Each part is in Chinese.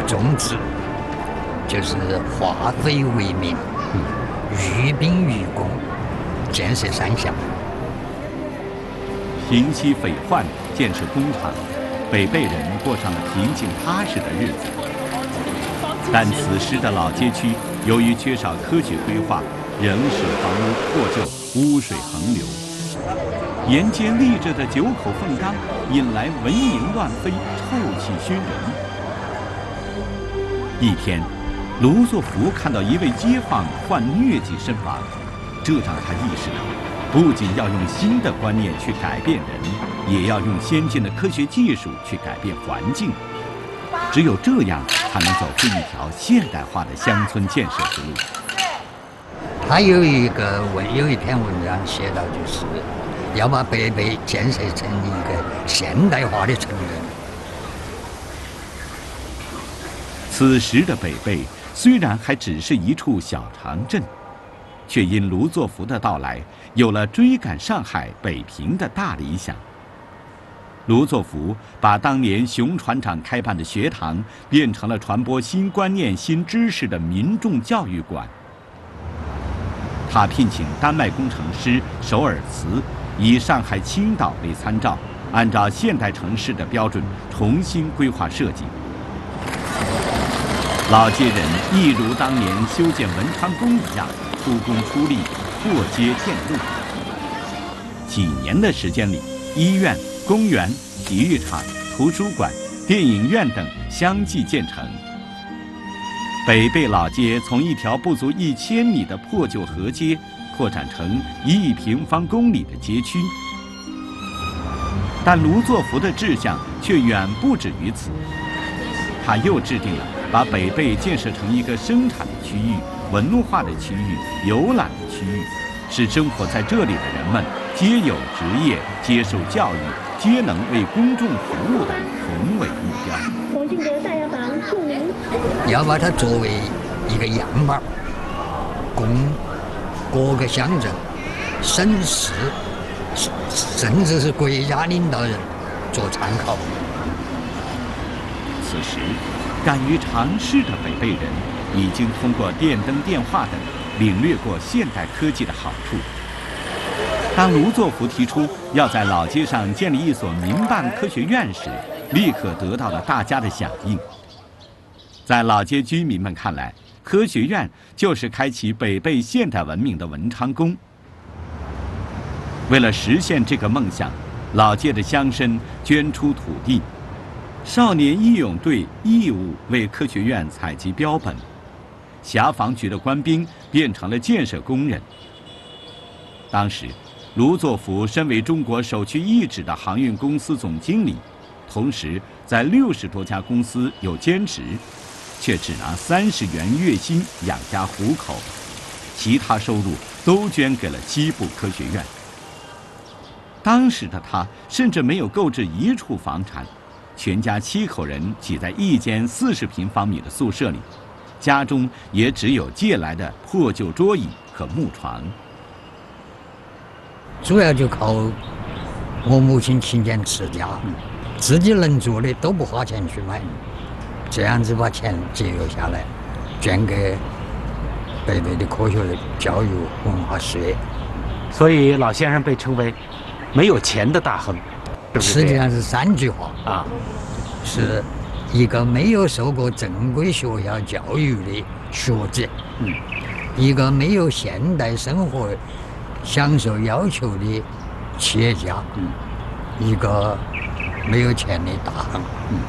宗旨，就是化废为民，寓兵于公，建设三项。 平息匪患，建设工厂，北碚人过上了平静踏实的日子。但此时的老街区由于缺少科学规划，仍是房屋破旧，污水横流。沿街立着的9口粪缸引来蚊蝇乱飞，臭气熏人。一天，卢作孚看到一位街坊患疟疾身亡，这让他意识到，不仅要用新的观念去改变人，也要用先进的科学技术去改变环境。只有这样，才能走出一条现代化的乡村建设之路。 他有一篇文章写到，就是要把北碚建设成一个现代化的城镇。 此时的北碚虽然还只是一处小城镇，却因卢作孚的到来，有了追赶上海、北平的大理想。卢作孚把当年熊船长开办的学堂变成了传播新观念、新知识的民众教育馆。他聘请丹麦工程师首尔茨，以上海、青岛为参照，按照现代城市的标准重新规划设计。老街人亦如当年修建文昌宫一样，出工出力，破街建路。几年的时间里，医院、公园、体育场、图书馆、电影院等相继建成。北碚老街从一条不足1000米的破旧河街，扩展成1平方公里的街区。但卢作孚的志向却远不止于此，他又制定了把北碚建设成一个生产的区域、文化的区域、游览的区域，使生活在这里的人们皆有职业、接受教育、皆能为公众服务的宏伟目标。 要把它作为一个样板，供各个乡镇、省市，甚至是国家领导人做参考。 此时，敢于尝试的北碚人已经通过电灯、电话等领略过现代科技的好处。当卢作孚提出要在老街上建立一所民办科学院时，立刻得到了大家的响应。在老街居民们看来，科学院就是开启北碚现代文明的文昌宫。为了实现这个梦想，老街的乡绅捐出土地，少年义勇队义务为科学院采集标本，辖防局的官兵变成了建设工人。当时，卢作孚身为中国首屈一指的航运公司总经理，同时在60多家公司有兼职，却只拿30元月薪养家糊口，其他收入都捐给了西部科学院。当时的他甚至没有购置一处房产，全家7口人挤在一间40平方米的宿舍里，家中也只有借来的破旧桌椅和木床。 主要就靠我母亲勤俭持家，自己能做的都不花钱去买，这样子把钱节约下来，捐给北碚的科学教育文化事业。 所以老先生被称为没有钱的大亨， 实际上是3句话啊， 是一个没有受过正规学校教育的学者，一个没有现代生活享受要求的企业家，一个没有钱的大亨。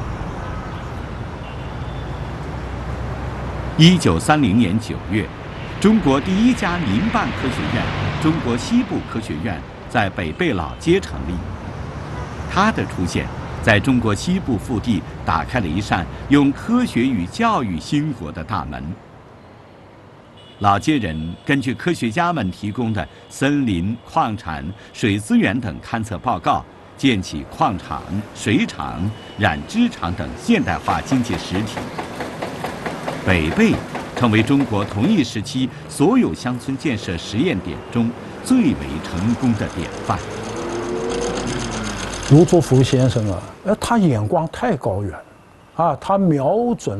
1930年9月，中国第1家民办科学院——中国西部科学院在北碚老街成立。它的出现，在中国西部腹地打开了一扇用科学与教育兴活的大门。老街人根据科学家们提供的森林、矿产、水资源等勘测报告，建起矿场、水厂、染织厂等现代化经济实体。北碚成为中国同一时期所有乡村建设实验点中最为成功的典范。 卢作孚先生啊，他眼光太高远，他瞄准